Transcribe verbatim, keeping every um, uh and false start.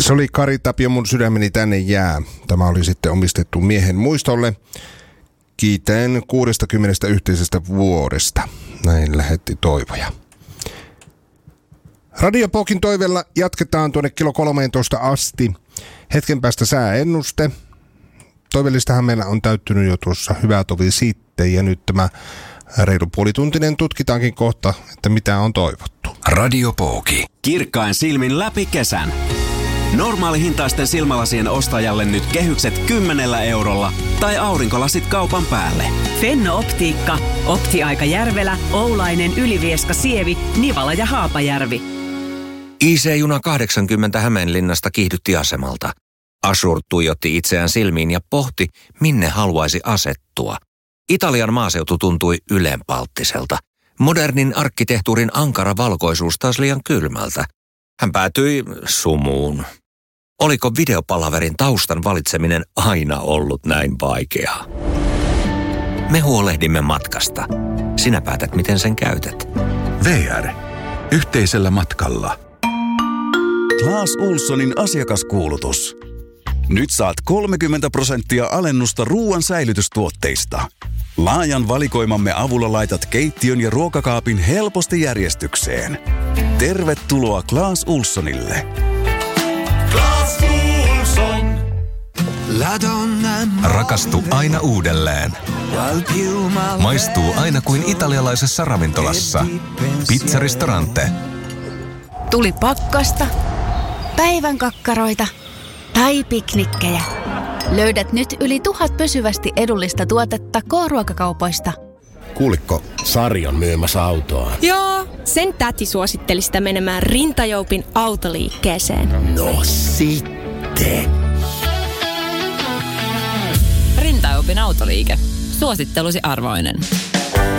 Se oli Kari Tapio, mun sydämeni tänne jää. Tämä oli sitten omistettu miehen muistolle. Kiitän kuudestakymmenestä yhteisestä vuodesta. Näin lähetti toivoja. Radio Pokin toiveella jatketaan tuonne kello kolmeentoista asti. Hetken päästä sääennuste. Toivellistahan meillä on täyttynyt jo tuossa hyvä tovi sitten, ja nyt tämä reilu puolituntinen tutkitaankin kohta, että mitä on toivottu. Radio Poki. Kirkkain silmin läpi kesän. Normaalihintaisten silmälasien ostajalle nyt kehykset kymmenellä eurolla tai aurinkolasit kaupan päälle. Fenno Optiikka, Optiaika Järvelä, Oulainen, Ylivieska, Sievi, Nivala ja Haapajärvi. I C-juna kahdeksankymmentä Hämeenlinnasta kiihdytti asemalta. Ashur tuijotti itseään silmiin ja pohti, minne haluaisi asettua. Italian maaseutu tuntui ylenpalttiselta. Modernin arkkitehtuurin ankara valkoisuus taas liian kylmältä. Hän päätyi sumuun. Oliko videopalaverin taustan valitseminen aina ollut näin vaikeaa? Me huolehdimme matkasta. Sinä päätät, miten sen käytät. V R. Yhteisellä matkalla. Clas Ohlsonin asiakaskuulutus. Nyt saat kolmekymmentä prosenttia alennusta ruoan säilytystuotteista. Laajan valikoimamme avulla laitat keittiön ja ruokakaapin helposti järjestykseen. Tervetuloa Clas Ohlsonille. Clas Ohlson. Rakastu aina uudelleen. Maistuu aina kuin italialaisessa ravintolassa. Pizzaristorante. Tuli pakkasta, päivän kakkaroita tai piknikkejä. Löydät nyt yli tuhat pysyvästi edullista tuotetta K-ruokakaupoista. Kuuliko, Sari on myymässä autoa? Joo, sen täti suositteli sitä menemään Rintajoupin autoliikkeeseen. No sitten. Rintajoupin autoliike. Suosittelusi arvoinen.